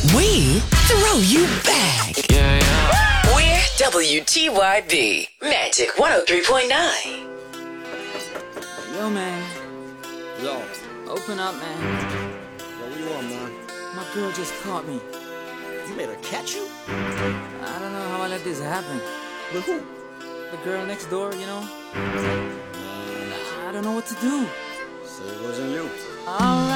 We throw you back. Yeah, yeah. We're WTYB Magic 103.9. Yo, man. Yo. Open up, man. Yo, what you want, man? My girl just caught me. You made her catch you? I don't know how I let this happen. With who? The girl next door, you know? I don't know what to do. So it wasn't you. Alright.